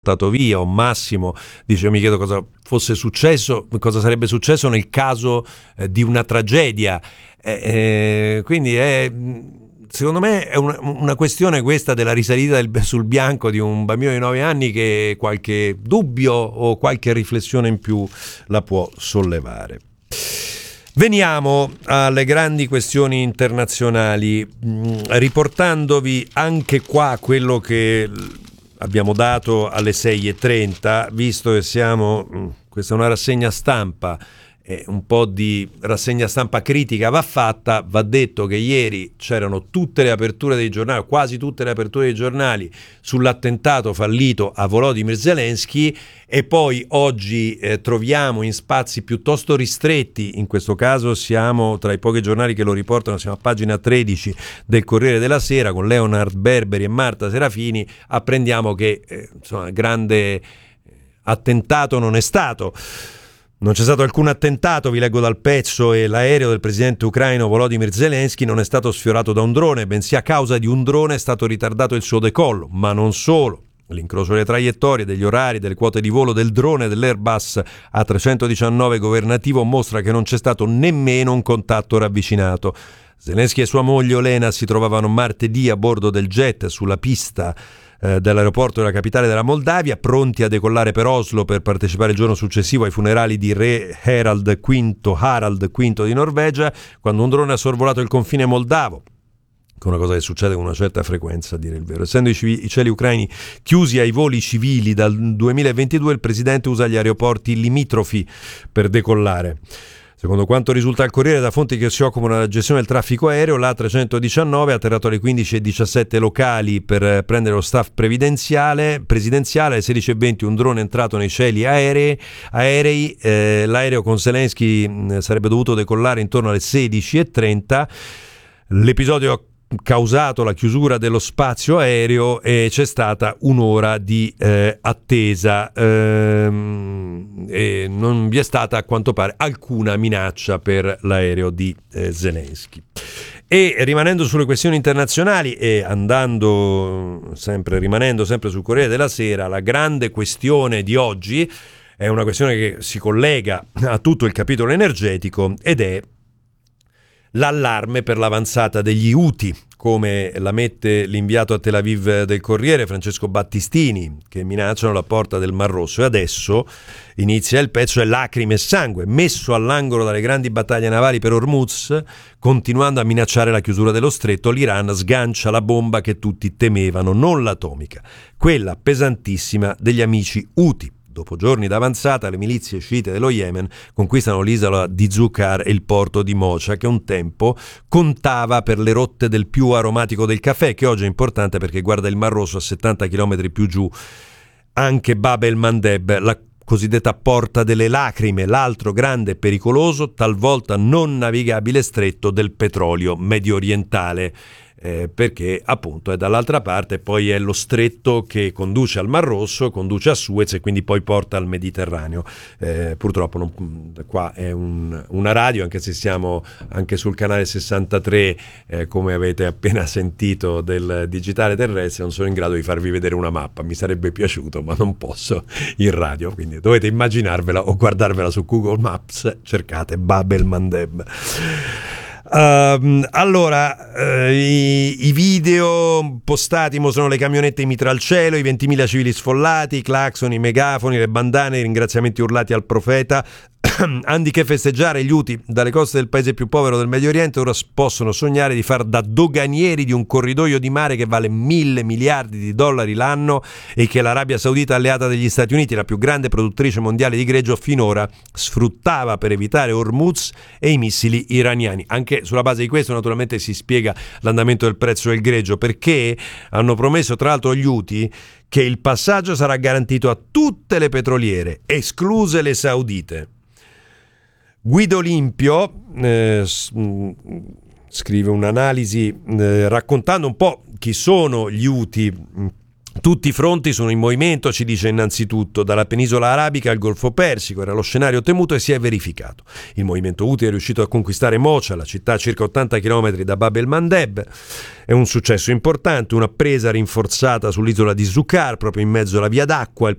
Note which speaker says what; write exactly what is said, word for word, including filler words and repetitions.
Speaker 1: portato via, o Massimo dice: mi chiedo cosa fosse successo, cosa sarebbe successo nel caso eh, di una tragedia. Eh, eh, quindi è, secondo me è una, una questione questa della risalita del, sul bianco di un bambino di nove anni che qualche dubbio o qualche riflessione in più la può sollevare. Veniamo alle grandi questioni internazionali, riportandovi anche qua quello che abbiamo dato alle sei e trenta, visto che siamo, questa è una rassegna stampa, eh, un po' di rassegna stampa critica va fatta. Va detto che ieri c'erano tutte le aperture dei giornali, quasi tutte le aperture dei giornali sull'attentato fallito a Volodymyr Zelensky, e poi oggi eh, troviamo in spazi piuttosto ristretti, in questo caso siamo tra i pochi giornali che lo riportano, siamo a pagina tredici del Corriere della Sera, con Leonard Berberi e Marta Serafini, apprendiamo che eh, insomma, grande attentato non è stato. Non c'è stato alcun attentato, vi leggo dal pezzo, e l'aereo del presidente ucraino Volodymyr Zelensky non è stato sfiorato da un drone, bensì a causa di un drone è stato ritardato il suo decollo, ma non solo. L'incrocio delle traiettorie, degli orari, delle quote di volo del drone dell'Airbus A trecentodiciannove governativo mostra che non c'è stato nemmeno un contatto ravvicinato. Zelensky e sua moglie Olena si trovavano martedì a bordo del jet sulla pista eh, dell'aeroporto della capitale della Moldavia, pronti a decollare per Oslo per partecipare il giorno successivo ai funerali di re Harald V, Harald V di Norvegia, quando un drone ha sorvolato il confine moldavo. Una cosa che succede con una certa frequenza, a dire il vero. Essendo i, civi- i cieli ucraini chiusi ai voli civili dal duemilaventidue, il presidente usa gli aeroporti limitrofi per decollare. Secondo quanto risulta al Corriere da fonti che si occupano della gestione del traffico aereo, l'A trecentodiciannove ha atterrato alle quindici e diciassette locali per prendere lo staff previdenziale, presidenziale. Alle sedici e venti un drone è entrato nei cieli aerei, aerei eh, l'aereo con Zelensky mh, sarebbe dovuto decollare intorno alle sedici e trenta. L'episodio ha causato la chiusura dello spazio aereo e c'è stata un'ora di eh, attesa ehm, e non vi è stata, a quanto pare, alcuna minaccia per l'aereo di eh, Zelensky. E rimanendo sulle questioni internazionali e andando sempre, rimanendo sempre sul Corriere della Sera, la grande questione di oggi è una questione che si collega a tutto il capitolo energetico ed è l'allarme per l'avanzata degli Houthi, come la mette l'inviato a Tel Aviv del Corriere Francesco Battistini, che minacciano la porta del Mar Rosso. E adesso inizia il pezzo, è lacrime e sangue, messo all'angolo dalle grandi battaglie navali per Hormuz, continuando a minacciare la chiusura dello stretto, l'Iran sgancia la bomba che tutti temevano, non l'atomica, quella pesantissima degli amici Houthi. Dopo giorni d'avanzata, le milizie sciite dello Yemen conquistano l'isola di Zucar e il porto di Mocha, che un tempo contava per le rotte del più aromatico del caffè, che oggi è importante perché guarda il Mar Rosso a settanta chilometri più giù. Anche Bab el-Mandeb, la cosiddetta porta delle lacrime, l'altro grande e pericoloso, talvolta non navigabile stretto del petrolio medio orientale. Eh, perché appunto è dall'altra parte, poi è lo stretto che conduce al Mar Rosso, conduce a Suez e quindi poi porta al Mediterraneo. Eh, purtroppo non, qua è un, una radio, anche se siamo anche sul canale sessantatré, eh, come avete appena sentito, del digitale terrestre, non sono in grado di farvi vedere una mappa. Mi sarebbe piaciuto, ma non posso in radio, quindi dovete immaginarvela o guardarvela su Google Maps, cercate Bab el-Mandeb. Uh, allora, uh, i, i video postati mostrano le camionette in mitra al cielo, i ventimila civili sfollati, i clacson, i megafoni, le bandane, i ringraziamenti urlati al profeta. Andi che festeggiare, gli Houthi dalle coste del paese più povero del Medio Oriente ora possono sognare di far da doganieri di un corridoio di mare che vale mille miliardi di dollari l'anno e che l'Arabia Saudita, alleata degli Stati Uniti, la più grande produttrice mondiale di greggio, finora sfruttava per evitare Hormuz e i missili iraniani. Anche sulla base di questo naturalmente si spiega l'andamento del prezzo del greggio, perché hanno promesso tra l'altro gli Houthi che il passaggio sarà garantito a tutte le petroliere, escluse le saudite. Guido Olimpio eh, scrive un'analisi eh, raccontando un po' chi sono gli Houthi. Tutti i fronti sono in movimento, ci dice innanzitutto, dalla penisola arabica al Golfo Persico. Era lo scenario temuto e si è verificato. Il movimento Houthi è riuscito a conquistare Mocha, la città a circa ottanta chilometri da Bab el-Mandeb. È un successo importante, una presa rinforzata sull'isola di Zucar, proprio in mezzo alla via d'acqua. Il